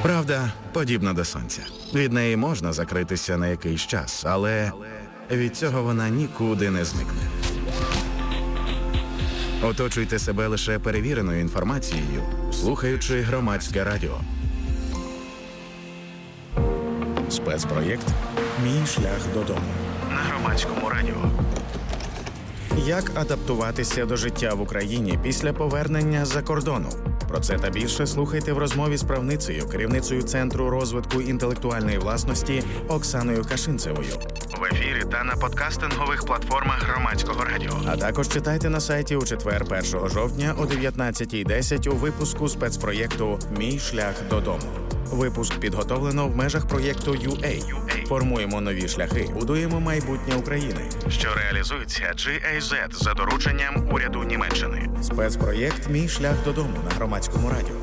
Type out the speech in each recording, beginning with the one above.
Правда подібна до сонця. Від неї можна закритися на якийсь час, але від цього вона нікуди не зникне. Оточуйте себе лише перевіреною інформацією, слухаючи Громадське радіо. Спецпроєкт «Мій шлях додому» на Громадському радіо. Як адаптуватися до життя в Україні після повернення з-за кордону? Про це та більше слухайте в розмові з правницею, керівницею Центру розвитку інтелектуальної власності Оксаною Кашинцевою. В ефірі та на подкастингових платформах Громадського радіо. А також читайте на сайті у четвер 1 жовтня о 19:10 у випуску спецпроєкту «Мій шлях додому». Випуск підготовлено в межах проєкту UA. Формуємо нові шляхи, будуємо майбутнє України, що реалізується GIZ за дорученням уряду Німеччини. Спецпроєкт «Мій шлях додому» на Громадському радіо.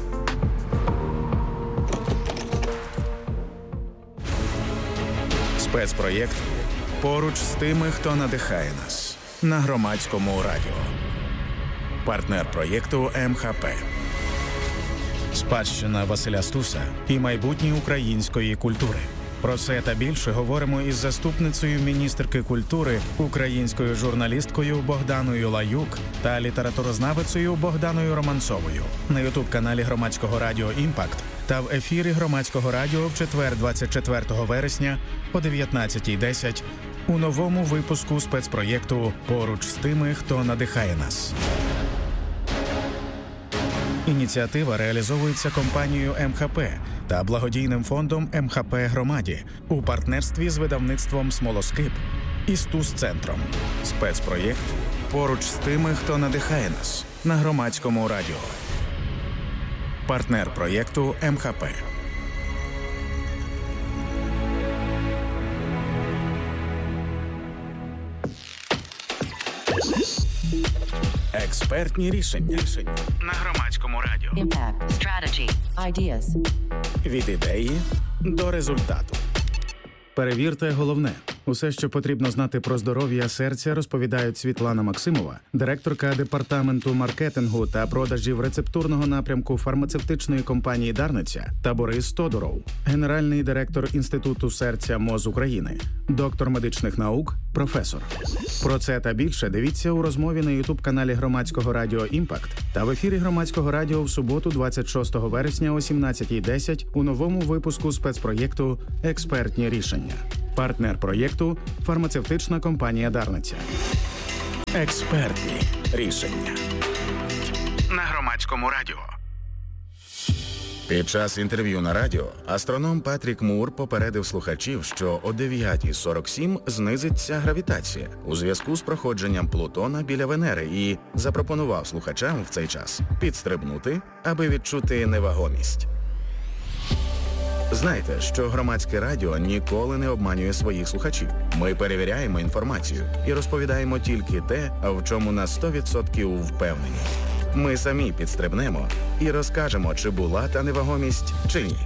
Спецпроєкт «Поруч з тими, хто надихає нас» на Громадському радіо. Партнер проєкту МХП. Спадщина Василя Стуса і майбутнє української культури. Про це та більше говоримо із заступницею міністерки культури, українською журналісткою Богданою Лаюк та літературознавицею Богданою Романцовою на ютуб-каналі Громадського радіо «Імпакт» та в ефірі Громадського радіо в четвер 24 вересня о 19:10 у новому випуску спецпроєкту «Поруч з тими, хто надихає нас». Ініціатива реалізовується компанією МХП та благодійним фондом МХП Громаді у партнерстві з видавництвом «Смолоскип» і Стус-центром. Спецпроєкт «Поруч з тими, хто надихає нас» на Громадському радіо. Партнер проєкту МХП. Експертні рішення на Громадському радіо. Impact. Strategy. Ideas. Від ідеї до результату. Перевірте головне. Усе, що потрібно знати про здоров'я серця, розповідають Світлана Максимова, директорка департаменту маркетингу та продажів рецептурного напрямку фармацевтичної компанії «Дарниця», та Борис Тодуров, генеральний директор Інституту серця МОЗ України, доктор медичних наук, професор. Про це та більше дивіться у розмові на ютуб-каналі Громадського радіо «Імпакт» та в ефірі Громадського радіо в суботу 26 вересня о 17:10 у новому випуску спецпроєкту «Експертні рішення». Партнер проєкту – фармацевтична компанія «Дарниця». Експертні рішення на Громадському радіо. Під час інтерв'ю на радіо астроном Патрік Мур попередив слухачів, що о 9:47 знизиться гравітація у зв'язку з проходженням Плутона біля Венери і запропонував слухачам в цей час підстрибнути, аби відчути невагомість. Знайте, що Громадське радіо ніколи не обманює своїх слухачів. Ми перевіряємо інформацію і розповідаємо тільки те, в чому на 100% впевнені. Ми самі підстрибнемо і розкажемо, чи була та невагомість, чи ні.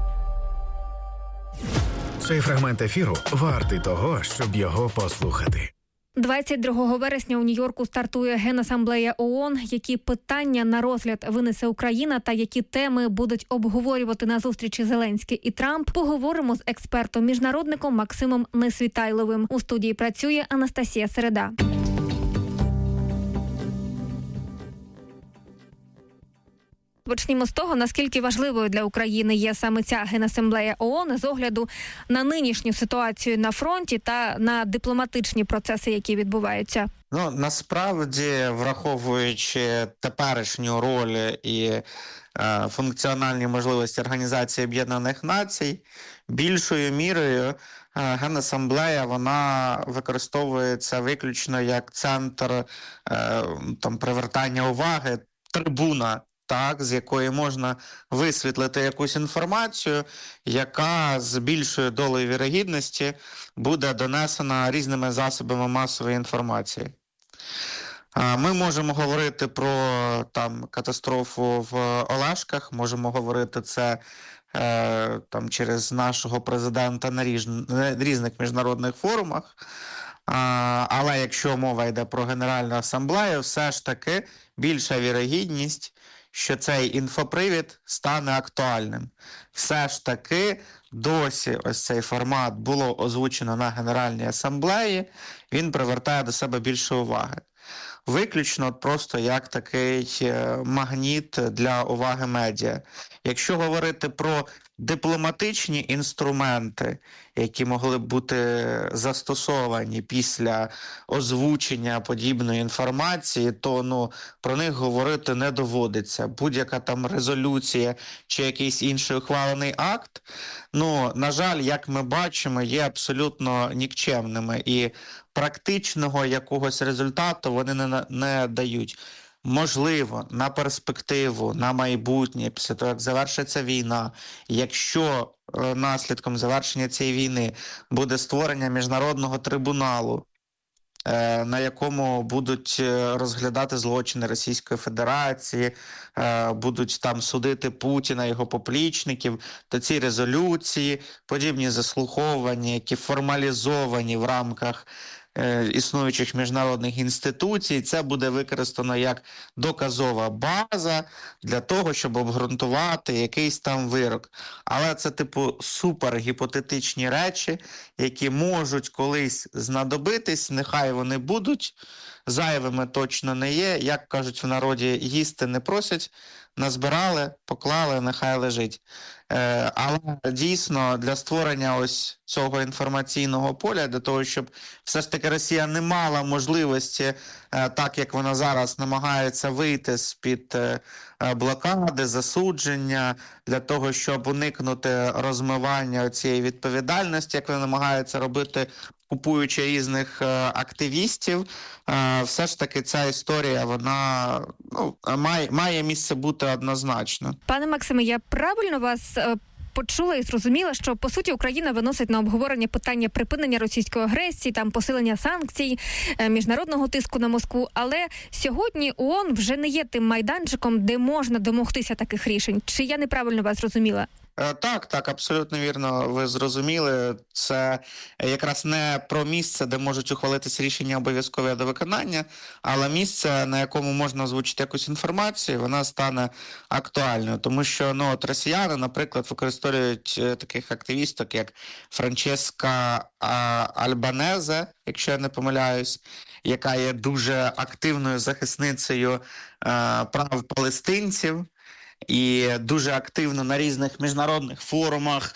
Цей фрагмент ефіру вартий того, щоб його послухати. 22 вересня у Нью-Йорку стартує Генасамблея ООН. Які питання на розгляд винесе Україна та які теми будуть обговорювати на зустрічі Зеленський і Трамп, поговоримо з експертом-міжнародником Максимом Несвітайловим. У студії працює Анастасія Середа. Почнімо з того, наскільки важливою для України є саме ця Генасамблея ООН з огляду на нинішню ситуацію на фронті та на дипломатичні процеси, які відбуваються. Насправді, враховуючи теперішню роль і функціональні можливості Організації Об'єднаних Націй, більшою мірою Генасамблея, вона використовується виключно як центр привертання уваги, трибуна, з якої можна висвітлити якусь інформацію, яка з більшою долею вірогідності буде донесена різними засобами масової інформації. Ми можемо говорити про катастрофу в Олешках, можемо говорити це через нашого президента на різних міжнародних форумах, але якщо мова йде про Генеральну асамблею, все ж таки більша вірогідність, що цей інфопривід стане актуальним. Все ж таки, досі ось цей формат було озвучено на Генеральній асамблеї, він привертає до себе більше уваги. Виключно просто як такий магніт для уваги медіа. Якщо говорити про дипломатичні інструменти, які могли б бути застосовані після озвучення подібної інформації, то про них говорити не доводиться. Будь-яка там резолюція чи якийсь інший ухвалений акт, на жаль, як ми бачимо, є абсолютно нікчемними і практичного якогось результату вони не дають. Можливо, на перспективу, на майбутнє, після того, як завершиться війна, якщо наслідком завершення цієї війни буде створення міжнародного трибуналу, на якому будуть розглядати злочини Російської Федерації, будуть там судити Путіна, його поплічників, то ці резолюції, подібні заслуховування, які формалізовані в рамках існуючих міжнародних інституцій, це буде використано як доказова база для того, щоб обґрунтувати якийсь там вирок. Але це супергіпотетичні речі, які можуть колись знадобитись, нехай вони будуть, зайвими точно не є. Як кажуть в народі, їсти не просять, назбирали, поклали, нехай лежить. Але дійсно для створення ось цього інформаційного поля, для того, щоб все ж таки Росія не мала можливості, так як вона зараз намагається вийти з-під блокади, засудження, для того, щоб уникнути розмивання цієї відповідальності, як вони намагаються робити, купуючи різних активістів, все ж таки ця історія, вона має місце бути однозначно. Пане Максиме, я правильно вас почула і зрозуміла, що, по суті, Україна виносить на обговорення питання припинення російської агресії, посилення санкцій, міжнародного тиску на Москву, але сьогодні ООН вже не є тим майданчиком, де можна домогтися таких рішень. Чи я неправильно вас зрозуміла? Так, абсолютно вірно, ви зрозуміли. Це якраз не про місце, де можуть ухвалитися рішення обов'язкове до виконання, але місце, на якому можна озвучити якусь інформацію, вона стане актуальною. Тому що росіяни, наприклад, використовують таких активісток, як Франческа Альбанезе, якщо я не помиляюсь, яка є дуже активною захисницею прав палестинців, і дуже активно на різних міжнародних форумах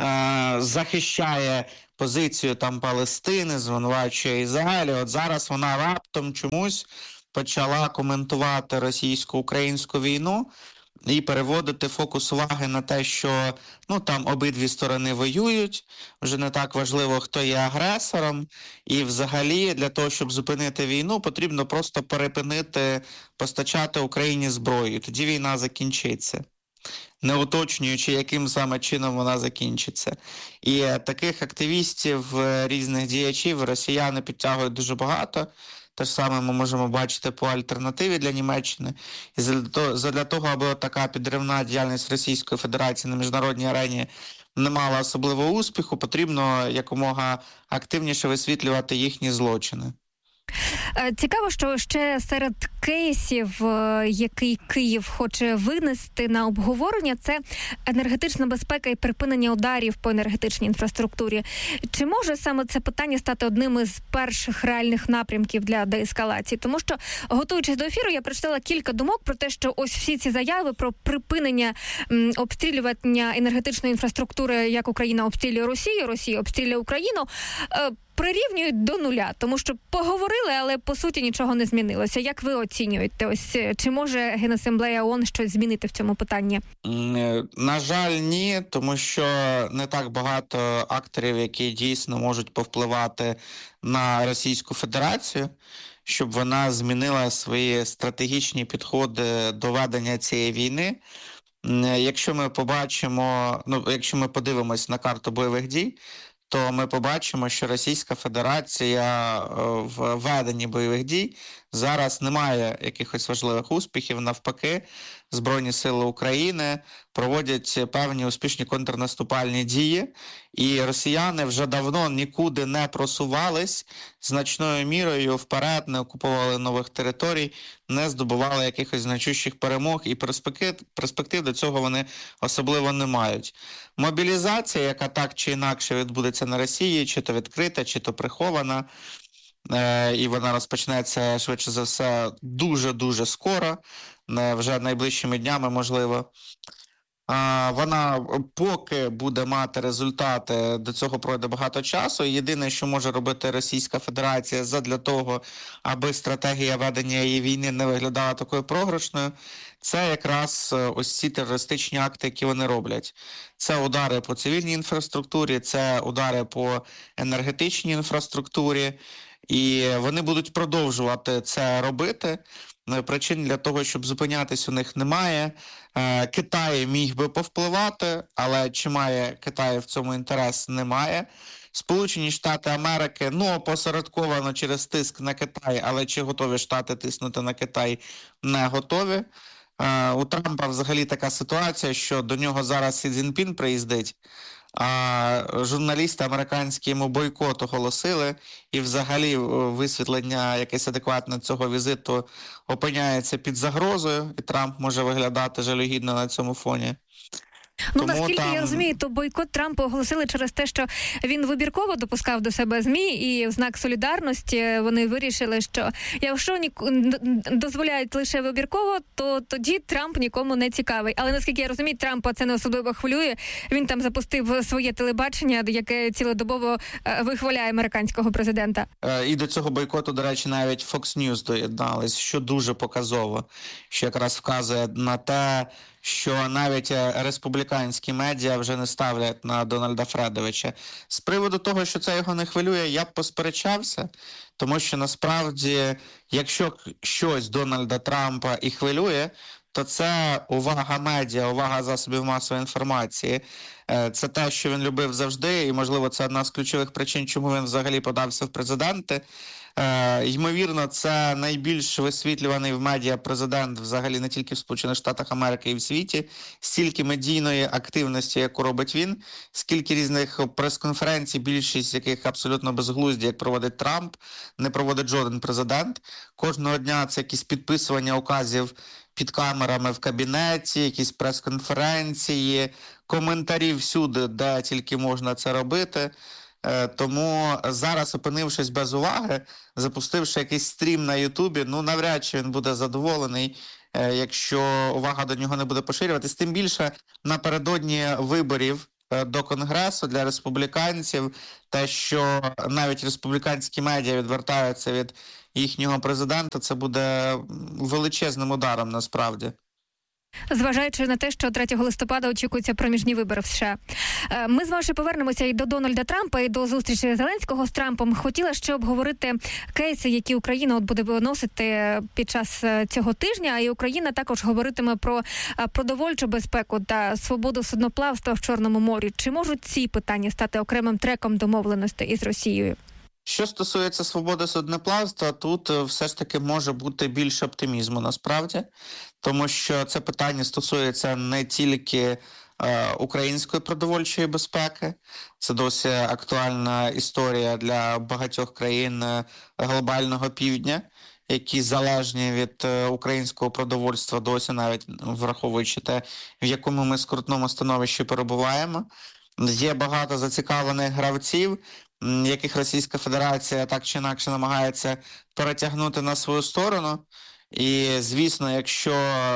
захищає позицію Палестини, звинувачує Ізраїль. От зараз вона раптом чомусь почала коментувати російсько-українську війну і переводити фокус уваги на те, що обидві сторони воюють, вже не так важливо, хто є агресором, і взагалі для того, щоб зупинити війну, потрібно просто перепинити постачати Україні зброю, тоді війна закінчиться, не уточнюючи, яким саме чином вона закінчиться. І таких активістів, різних діячів росіяни підтягують дуже багато. Те ж саме ми можемо бачити по альтернативі для Німеччини. І задля того, аби така підривна діяльність Російської Федерації на міжнародній арені не мала особливого успіху, потрібно якомога активніше висвітлювати їхні злочини. Цікаво, що ще серед кейсів, який Київ хоче винести на обговорення, це енергетична безпека і припинення ударів по енергетичній інфраструктурі. Чи може саме це питання стати одним із перших реальних напрямків для деескалації? Тому що, готуючись до ефіру, я прочитала кілька думок про те, що ось всі ці заяви про припинення обстрілювання енергетичної інфраструктури, як Україна обстрілює Росію, Росія обстрілює Україну, прирівнюють до нуля, тому що поговорили, але по суті нічого не змінилося. Як ви оцінюєте? Ось чи може Генасамблея ООН щось змінити в цьому питанні? На жаль, ні, тому що не так багато акторів, які дійсно можуть повпливати на Російську Федерацію, щоб вона змінила свої стратегічні підходи до ведення цієї війни. Якщо ми подивимось на карту бойових дій, то ми побачимо, що Російська Федерація в веденні бойових дій зараз немає якихось важливих успіхів. Навпаки, Збройні сили України проводять певні успішні контрнаступальні дії, і росіяни вже давно нікуди не просувались значною мірою вперед, не окуповували нових територій, не здобували якихось значущих перемог, і перспектив до цього вони особливо не мають. Мобілізація, яка так чи інакше відбудеться на Росії, чи то відкрита, чи то прихована, і вона розпочнеться, швидше за все, дуже-дуже скоро, вже найближчими днями, можливо. Вона поки буде мати результати, до цього пройде багато часу. Єдине, що може робити Російська Федерація задля того, аби стратегія ведення її війни не виглядала такою програшною, це якраз ось ці терористичні акти, які вони роблять. Це удари по цивільній інфраструктурі, це удари по енергетичній інфраструктурі, і вони будуть продовжувати це робити. Причин для того, щоб зупинятись, у них немає. Китай міг би повпливати, але чи має Китай в цьому інтерес, немає. Сполучені Штати Америки, опосередковано через тиск на Китай, але чи готові Штати тиснути на Китай, не готові. У Трампа взагалі така ситуація, що до нього зараз Сі Цзіньпін приїздить, а журналісти американські йому бойкот оголосили, і взагалі висвітлення якесь адекватне цього візиту опиняється під загрозою, і Трамп може виглядати жалюгідно на цьому фоні. Наскільки я розумію, то бойкот Трампа оголосили через те, що він вибірково допускав до себе ЗМІ, і в знак солідарності вони вирішили, що якщо дозволяють лише вибірково, то тоді Трамп нікому не цікавий. Але наскільки я розумію, Трампа це не особливо хвилює. Він там запустив своє телебачення, яке цілодобово вихваляє американського президента. І до цього бойкоту, до речі, навіть Fox News доєднались, що дуже показово, що якраз вказує на те, що навіть республіканські медіа вже не ставлять на Дональда Фредовича. З приводу того, що це його не хвилює, я б посперечався, тому що насправді, якщо щось Дональда Трампа і хвилює, то це увага медіа, увага засобів масової інформації. Це те, що він любив завжди, і, можливо, це одна з ключових причин, чому він взагалі подався в президенти. Ймовірно, це найбільш висвітлюваний в медіа президент взагалі не тільки в Сполучених Штатах Америки і в світі. Стільки медійної активності, яку робить він, скільки різних прес-конференцій, більшість яких абсолютно безглузді, як проводить Трамп, не проводить жоден президент. Кожного дня це якісь підписування указів під камерами в кабінеті, якісь прес-конференції, коментарі всюди, де тільки можна це робити. Тому зараз, опинившись без уваги, запустивши якийсь стрім на Ютубі, навряд чи він буде задоволений, якщо увага до нього не буде поширюватись. Тим більше напередодні виборів до Конгресу для республіканців, те, що навіть республіканські медіа відвертаються від їхнього президента, це буде величезним ударом насправді. Зважаючи на те, що 3 листопада очікуються проміжні вибори в США. Ми з вами ще повернемося і до Дональда Трампа, і до зустрічі Зеленського з Трампом. Хотіла ще обговорити кейси, які Україна буде виносити під час цього тижня. І Україна також говоритиме про продовольчу безпеку та свободу судноплавства в Чорному морі. Чи можуть ці питання стати окремим треком домовленостей із Росією? Що стосується свободи судноплавства, тут все ж таки може бути більше оптимізму насправді, тому що це питання стосується не тільки української продовольчої безпеки, це досі актуальна історія для багатьох країн глобального півдня, які залежні від українського продовольства досі, навіть враховуючи те, в якому ми скрутному становищі перебуваємо. Є багато зацікавлених гравців, яких Російська Федерація так чи інакше намагається перетягнути на свою сторону. І, звісно, якщо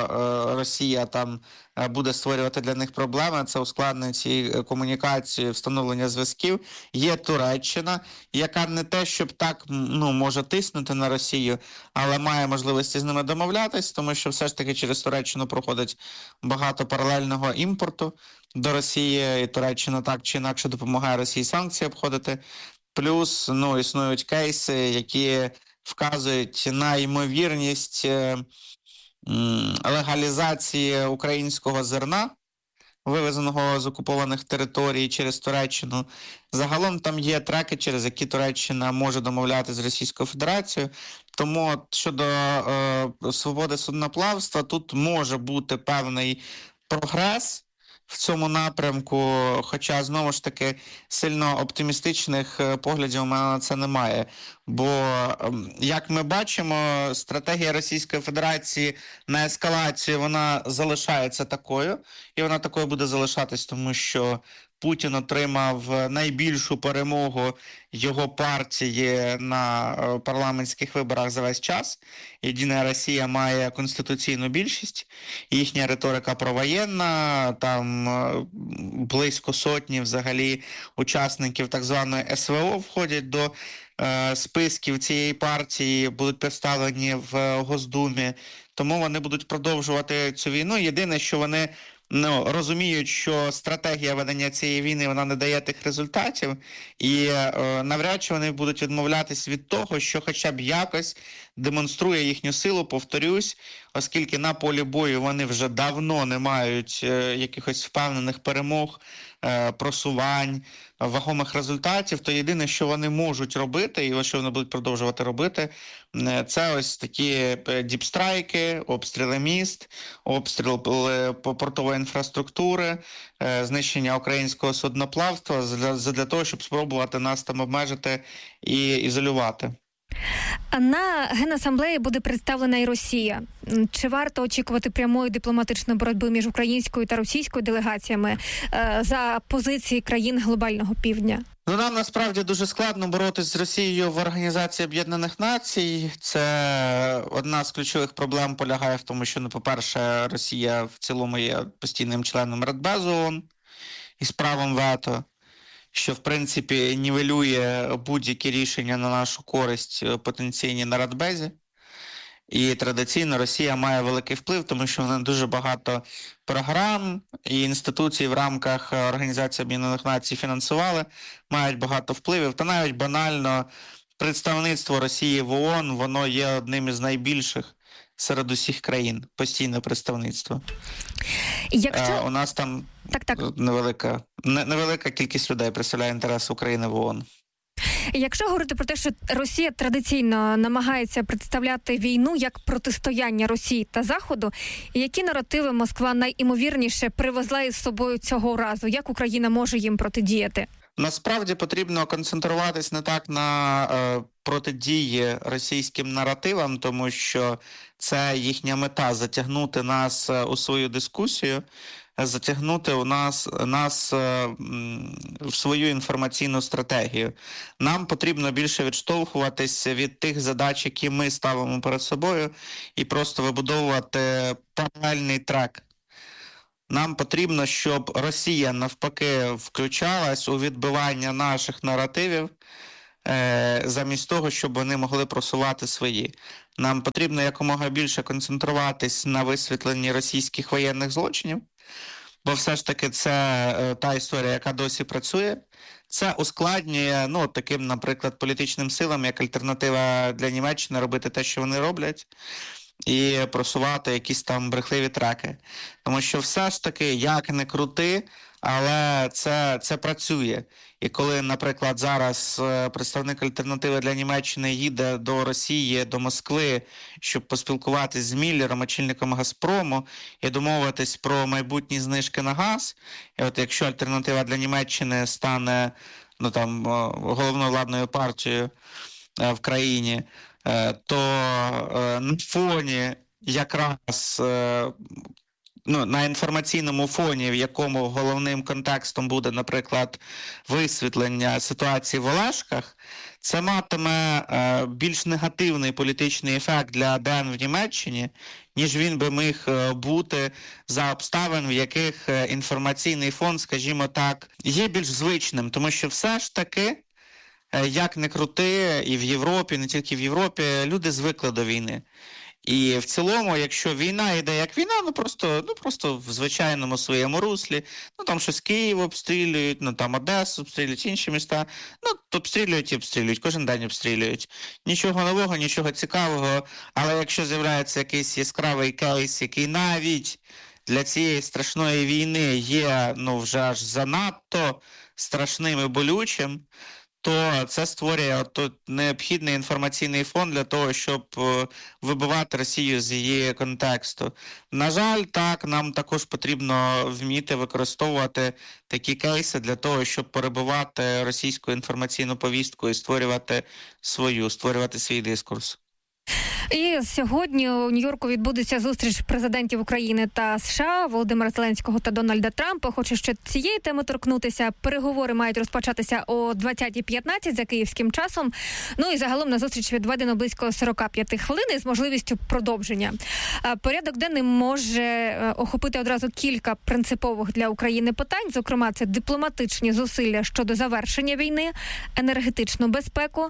Росія там буде створювати для них проблеми, це ускладнить і комунікацію, встановлення зв'язків. Є Туреччина, яка не те, щоб так може тиснути на Росію, але має можливості з ними домовлятись, тому що все ж таки через Туреччину проходить багато паралельного імпорту до Росії, і Туреччина так чи інакше допомагає Росії санкції обходити. Плюс, існують кейси, які вказують на ймовірність легалізації українського зерна, вивезеного з окупованих територій через Туреччину. Загалом там є треки, через які Туреччина може домовляти з Російською Федерацією. Тому щодо свободи судноплавства, тут може бути певний прогрес в цьому напрямку, хоча, знову ж таки, сильно оптимістичних поглядів у мене на це немає. Бо, як ми бачимо, стратегія Російської Федерації на ескалацію, вона залишається такою, і вона такою буде залишатись, тому що Путін отримав найбільшу перемогу його партії на парламентських виборах за весь час. Єдина Росія має конституційну більшість, їхня риторика провоєнна, там близько сотні взагалі учасників так званої СВО входять до списків цієї партії, будуть представлені в Госдумі, тому вони будуть продовжувати цю війну. Єдине, що вони розуміють, що стратегія ведення цієї війни, вона не дає тих результатів, і навряд чи вони будуть відмовлятись від того, що хоча б якось демонструє їхню силу, повторюсь, оскільки на полі бою вони вже давно не мають якихось впевнених перемог, просувань, вагомих результатів, то єдине, що вони можуть робити, і що вони будуть продовжувати робити, це ось такі діпстрайки, обстріли міст, обстріл портової інфраструктури, знищення українського судноплавства для того, щоб спробувати нас там обмежити і ізолювати. На Генасамблеї буде представлена і Росія. Чи варто очікувати прямої дипломатичної боротьби між українською та російською делегаціями за позиції країн глобального півдня? Нам насправді дуже складно боротися з Росією в Організації Об'єднаних Націй. Це одна з ключових проблем полягає в тому, що, по-перше, Росія в цілому є постійним членом Радбезу ООН із правом вето, що, в принципі, нівелює будь-які рішення на нашу користь потенційні на Радбезі. І традиційно Росія має великий вплив, тому що вони дуже багато програм і інституцій в рамках Організації Об'єднаних Націй фінансували, мають багато впливів. Та навіть банально представництво Росії в ООН, воно є одним із найбільших серед усіх країн, постійне представництво. У нас там невелика кількість людей представляє інтереси України в ООН. Якщо говорити про те, що Росія традиційно намагається представляти війну як протистояння Росії та Заходу, які наративи Москва найімовірніше привезла із собою цього разу? Як Україна може їм протидіяти? Насправді потрібно концентруватись не так на протидії російським наративам, тому що це їхня мета – затягнути нас у свою дискусію, затягнути нас в свою інформаційну стратегію. Нам потрібно більше відштовхуватися від тих задач, які ми ставимо перед собою, і просто вибудовувати паралельний трек. Нам потрібно, щоб Росія навпаки включалась у відбивання наших наративів, замість того, щоб вони могли просувати свої. Нам потрібно якомога більше концентруватись на висвітленні російських воєнних злочинів, бо все ж таки це та історія, яка досі працює. Це ускладнює, таким, наприклад, політичним силам, як альтернатива для Німеччини, робити те, що вони роблять, і просувати якісь там брехливі треки. Тому що все ж таки, як не крути, але це працює. І коли, наприклад, зараз представник альтернативи для Німеччини їде до Росії, до Москви, щоб поспілкуватись з Міллером, очільником Газпрому, і домовитись про майбутні знижки на газ, і от якщо альтернатива для Німеччини стане головною владною партією в країні, то на фоні якраз на інформаційному фоні, в якому головним контекстом буде, наприклад, висвітлення ситуації в Олешках, це матиме більш негативний політичний ефект для ДН в Німеччині, ніж він би міг бути за обставин, в яких інформаційний фон, скажімо так, є більш звичним, тому що все ж таки, як не крути, і в Європі, не тільки в Європі, люди звикли до війни. І в цілому, якщо війна йде як війна, просто в звичайному своєму руслі, там щось Київ обстрілюють, там Одесу обстрілюють, інші міста, обстрілюють і обстрілюють, кожен день обстрілюють. Нічого нового, нічого цікавого, але якщо з'являється якийсь яскравий кейс, який навіть для цієї страшної війни є вже аж занадто страшним і болючим, то це створює необхідний інформаційний фон для того, щоб вибивати Росію з її контексту. На жаль, так, нам також потрібно вміти використовувати такі кейси для того, щоб перебивати російську інформаційну повістку і створювати свій дискурс. І сьогодні у Нью-Йорку відбудеться зустріч президентів України та США Володимира Зеленського та Дональда Трампа. Хочу ще цієї теми торкнутися. Переговори мають розпочатися о 20:15 за київським часом. Ну і загалом на зустріч відведено близько 45 хвилин із можливістю продовження. Порядок денний може охопити одразу кілька принципових для України питань. Зокрема, це дипломатичні зусилля щодо завершення війни, енергетичну безпеку,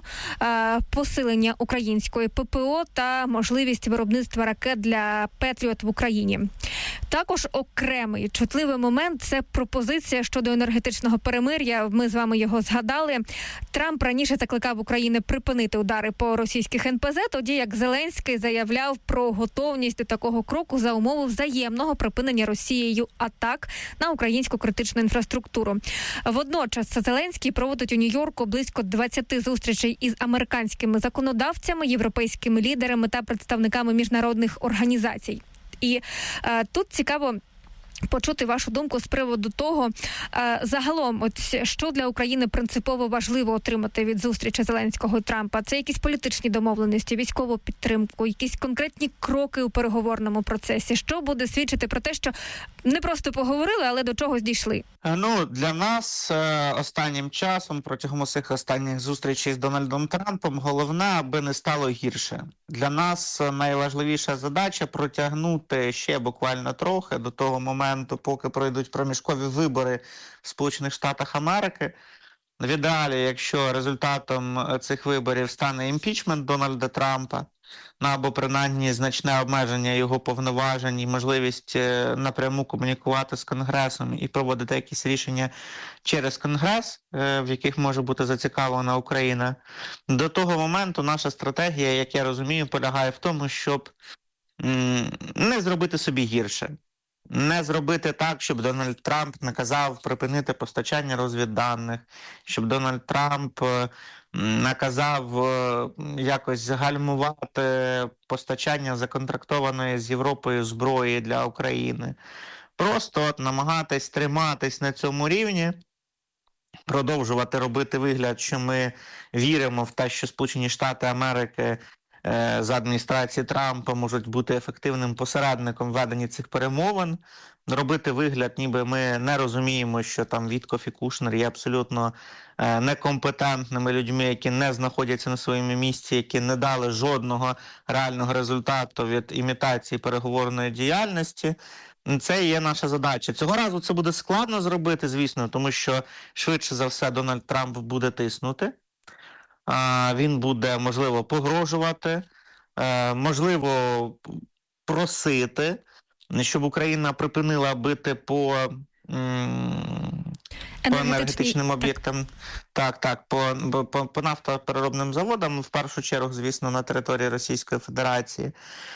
посилення української ППО та можливість виробництва ракет для Петріот в Україні. Також окремий чутливий момент – це пропозиція щодо енергетичного перемир'я. Ми з вами його згадали. Трамп раніше закликав Україну припинити удари по російських НПЗ, тоді як Зеленський заявляв про готовність до такого кроку за умови взаємного припинення Росією атак на українську критичну інфраструктуру. Водночас Зеленський проводить у Нью-Йорку близько 20 зустрічей із американськими законодавцями, європейськими лідерами та представниками міжнародних організацій. І тут цікаво почути вашу думку з приводу того, загалом, що для України принципово важливо отримати від зустрічі Зеленського і Трампа. Це якісь політичні домовленості, військову підтримку, якісь конкретні кроки у переговорному процесі. Що буде свідчити про те, що не просто поговорили, але до чогось дійшли? Для нас останнім часом, протягом усіх останніх зустрічей з Дональдом Трампом, головне, аби не стало гірше. Для нас найважливіша задача протягнути ще буквально трохи до того моменту, поки пройдуть проміжкові вибори в Сполучених Штатах Америки. В ідеалі, якщо результатом цих виборів стане імпічмент Дональда Трампа, або принаймні значне обмеження його повноважень і можливість напряму комунікувати з Конгресом і проводити якісь рішення через Конгрес, в яких може бути зацікавлена Україна, до того моменту наша стратегія, як я розумію, полягає в тому, щоб не зробити собі гірше. Не зробити так, щоб Дональд Трамп наказав припинити постачання розвідданих, щоб Дональд Трамп наказав якось гальмувати постачання законтрактованої з Європою зброї для України. Просто намагатись триматись на цьому рівні, продовжувати робити вигляд, що ми віримо в те, що Сполучені Штати Америки за адміністрації Трампа можуть бути ефективним посередником в веденні цих перемовин, робити вигляд, ніби ми не розуміємо, що там Віткоф і Кушнер є абсолютно некомпетентними людьми, які не знаходяться на своєму місці, які не дали жодного реального результату від імітації переговорної діяльності. Це є наша задача. Цього разу це буде складно зробити, звісно, тому що швидше за все Дональд Трамп буде тиснути. Він буде, можливо, погрожувати, можливо, просити, щоб Україна припинила бити по енергетичним об'єктам, по нафтопереробним заводам, в першу чергу, звісно, на території Російської Федерації.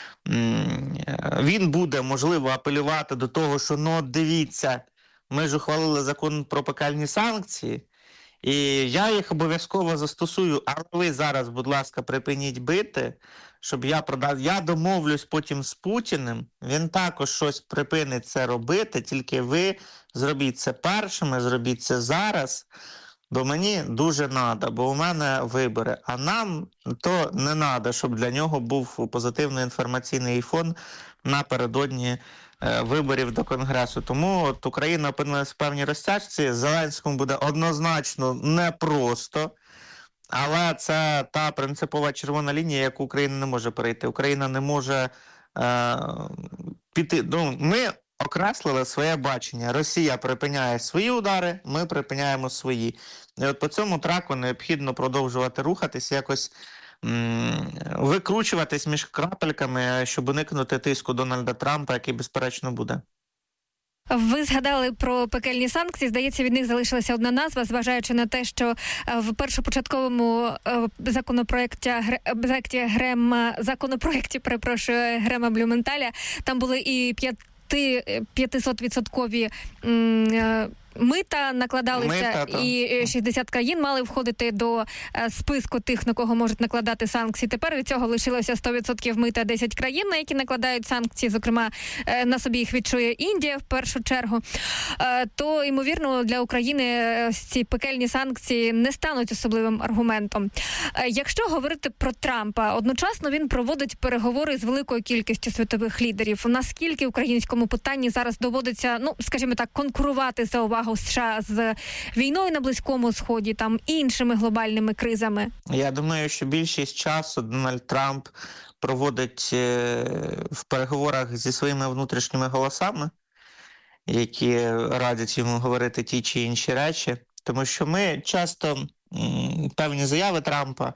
Він буде, можливо, апелювати до того, що, дивіться, ми ж ухвалили закон про пекельні санкції, і я їх обов'язково застосую, але ви зараз, будь ласка, припиніть бити, щоб я домовлюсь потім з Путіним, він також щось припинить це робити, тільки ви зробіть це першими, зробіть це зараз, бо мені дуже треба, бо у мене вибори, а нам то не треба, щоб для нього був позитивний інформаційний фон напередодні виборів до Конгресу. Тому Україна опинилася в певній розтяжці. Зеленському буде однозначно непросто, але це та принципова червона лінія, яку Україна не може перейти. Україна не може піти. Ми окреслили своє бачення. Росія припиняє свої удари, ми припиняємо свої. І от по цьому траку необхідно продовжувати рухатись, якось викручуватись між крапельками, щоб уникнути тиску Дональда Трампа, який, безперечно, буде. Ви згадали про пекельні санкції. Здається, від них залишилася одна назва, зважаючи на те, що в першопочатковому законопроекті Грема Блюменталя там були і 500% мита накладалися, і 60 країн мали входити до списку тих, на кого можуть накладати санкції. Тепер від цього лишилося 100% мита 10 країн, на які накладають санкції. Зокрема, на собі їх відчує Індія в першу чергу. То, ймовірно, для України ці пекельні санкції не стануть особливим аргументом. Якщо говорити про Трампа, одночасно він проводить переговори з великою кількістю світових лідерів. Наскільки українському питанні зараз доводиться, скажімо так, конкурувати за увагу США з війною на Близькому Сході, там іншими глобальними кризами? Я думаю, що більшість часу Дональд Трамп проводить в переговорах зі своїми внутрішніми голосами, які радять йому говорити ті чи інші речі. Тому що ми часто певні заяви Трампа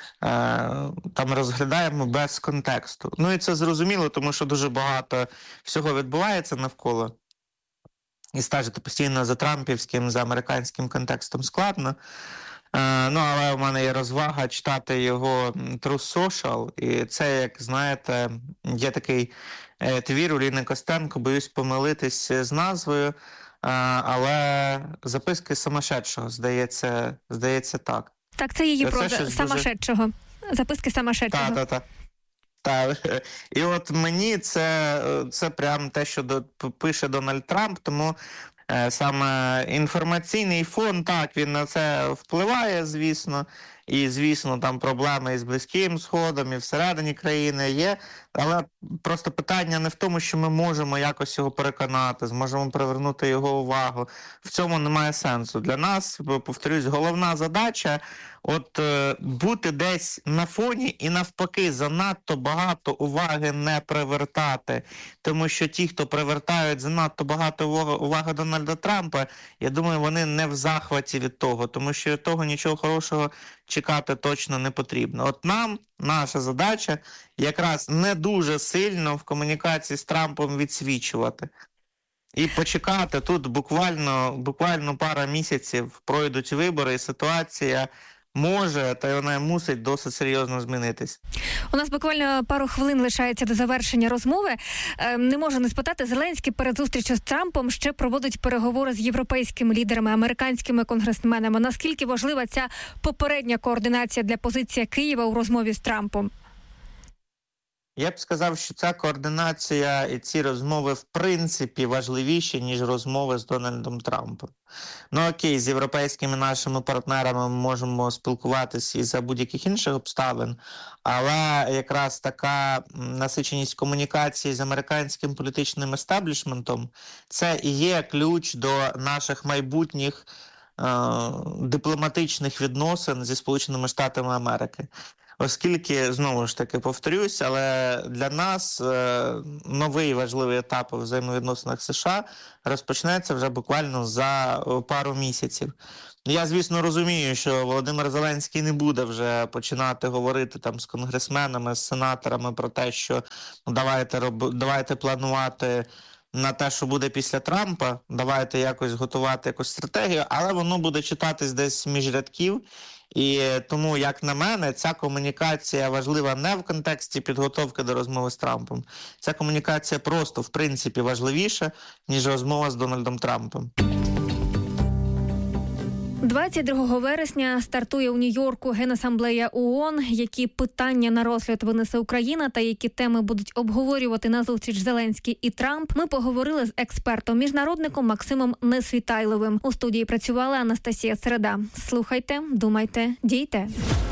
там розглядаємо без контексту. І це зрозуміло, тому що дуже багато всього відбувається навколо. І стежити постійно за трампівським, за американським контекстом складно. Але у мене є розвага читати його Truth Social. І це, як знаєте, є такий твір Уліни Костенко, боюсь помилитись з назвою, але «Записки самошедшого», здається так. Так, це її проза самошедшого. «Записки самошедшого». Так. І от мені це прям те, що пише Дональд Трамп, тому саме інформаційний фон, так, він на це впливає, звісно. І, звісно, там проблеми із Близьким Сходом, і всередині країни є. Але просто питання не в тому, що ми можемо якось його переконати, зможемо привернути його увагу. В цьому немає сенсу. Для нас, повторюсь, головна задача бути десь на фоні і навпаки занадто багато уваги не привертати. Тому що ті, хто привертають занадто багато уваги Дональда Трампа, я думаю, вони не в захваті від того, тому що від того нічого хорошого чекати точно не потрібно. От наша задача якраз не дуже сильно в комунікації з Трампом відсвічувати. І почекати. Тут буквально пара місяців пройдуть вибори, і ситуація може, та й вона мусить досить серйозно змінитись. У нас буквально пару хвилин лишається до завершення розмови. Не можу не спитати, Зеленський перед зустрічю з Трампом ще проводить переговори з європейськими лідерами, американськими конгресменами. Наскільки важлива ця попередня координація для позиції Києва у розмові з Трампом? Я б сказав, що ця координація і ці розмови в принципі важливіші, ніж розмови з Дональдом Трампом. Окей, з європейськими нашими партнерами ми можемо спілкуватися і за будь-яких інших обставин, але якраз така насиченість комунікації з американським політичним естеблішментом – це і є ключ до наших майбутніх дипломатичних відносин зі Сполученими Штатами Америки. Оскільки, знову ж таки, повторюсь, але для нас новий важливий етап у взаємовідносинах США розпочнеться вже буквально за пару місяців. Я, звісно, розумію, що Володимир Зеленський не буде вже починати говорити там з конгресменами, з сенаторами про те, що давайте планувати на те, що буде після Трампа, давайте якось готувати якусь стратегію, але воно буде читатись десь між рядків. І тому, як на мене, ця комунікація важлива не в контексті підготовки до розмови з Трампом. Ця комунікація просто, в принципі, важливіша, ніж розмова з Дональдом Трампом. 22 вересня стартує у Нью-Йорку Генасамблея ООН. Які питання на розгляд винесе Україна та які теми будуть обговорювати на зустріч Зеленський і Трамп, ми поговорили з експертом-міжнародником Максимом Несвітайловим. У студії працювала Анастасія Середа. Слухайте, думайте, дійте.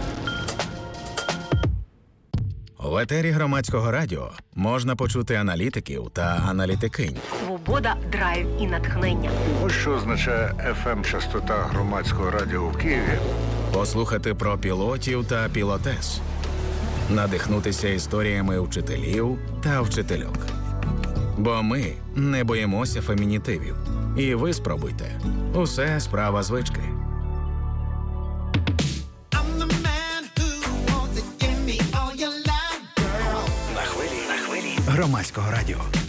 В етері Громадського радіо можна почути аналітиків та аналітикинь. Свобода, драйв і натхнення. Ось що означає FM-частота Громадського радіо в Києві. Послухати про пілотів та пілотес. Надихнутися історіями вчителів та вчительок. Бо ми не боїмося фемінітивів. І ви спробуйте. Усе справа звички. Громадського радіо.